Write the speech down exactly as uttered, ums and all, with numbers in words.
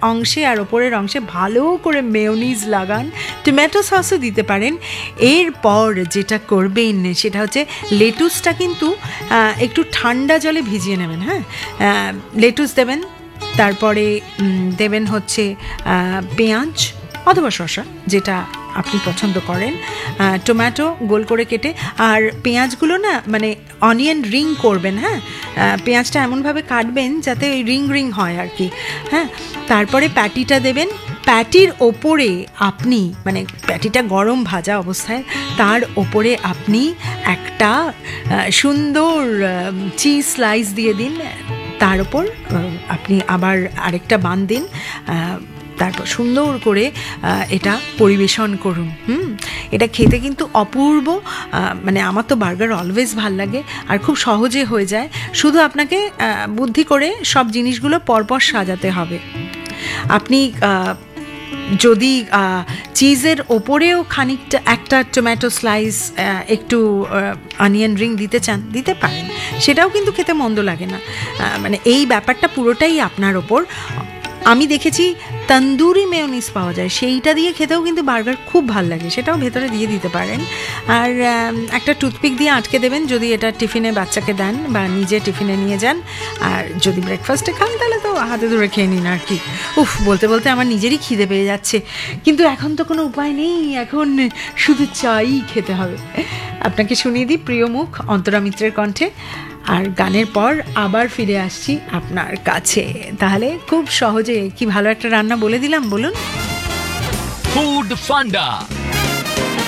অংশে আর ওপরের অংশে ভালো করে মেয়োনিজ লাগান, টমেটো সসও দিতে পারেন। এরপর যেটা করবেন সেটা হচ্ছে লেটুসটা কিন্তু একটু ঠান্ডা জলে ভিজিয়ে নেবেন। হ্যাঁ, লেটুস দেবেন, তারপরে দেবেন হচ্ছে পেঁয়াজ অথবা শসা যেটা আপনি পছন্দ করেন, টমেটো গোল করে কেটে, আর পেঁয়াজগুলো না মানে অনিয়ন রিং করবেন। হ্যাঁ, পেঁয়াজটা এমনভাবে কাটবেন যাতে ওই রিং রিং হয় আর কি। হ্যাঁ, তারপরে প্যাটিটা দেবেন। প্যাটির ওপরে আপনি মানে প্যাটিটা গরম ভাজা অবস্থায় তার ওপরে আপনি একটা সুন্দর চিজ স্লাইস দিয়ে দিন, তার ওপর আপনি আবার আরেকটা বান দিন, তারপর সুন্দর করে এটা পরিবেশন করুন। হুম এটা খেতে কিন্তু অপূর্ব, মানে আমার তো বার্গার অলওয়েজ ভাল লাগে আর খুব সহজে হয়ে যায়। শুধু আপনাকে বুদ্ধি করে সব জিনিসগুলো পরপর সাজাতে হবে। আপনি যদি চিজের ওপরেও খানিকটা একটা টমেটো স্লাইস, একটু অনিয়ন রিং দিতে চান দিতে পারেন, সেটাও কিন্তু খেতে মন্দ লাগে না। মানে এই ব্যাপারটা পুরোটাই আপনার ওপর। আমি দেখেছি তন্দুরি মেয়োনিজ পাওয়া যায়, সেইটা দিয়ে খেতেও কিন্তু বার্গার খুব ভাল লাগে, সেটাও ভেতরে দিয়ে দিতে পারেন। আর একটা টুথপিক দিয়ে আটকে দেবেন যদি এটা টিফিনে বাচ্চাকে দেন বা নিজে টিফিনে নিয়ে যান। আর যদি ব্রেকফাস্টে খান তাহলে তো হাতে ধরে খেয়ে নিন আর কি। উফ, বলতে বলতে আমার নিজেরই খিদে পেয়ে যাচ্ছে, কিন্তু এখন তো কোনো উপায় নেই, এখন শুধু চাই খেতে হবে। আপনাকে শুনিয়ে দিই প্রিয় মুখ অন্তরা মিত্রের কণ্ঠে, আর গানের পর আবার ফিরে আসছি আপনার কাছে। তাহলে খুব সহজে কি ভালো একটা রান্না বলে দিলাম, বলুন। ফুড ফান্ডা।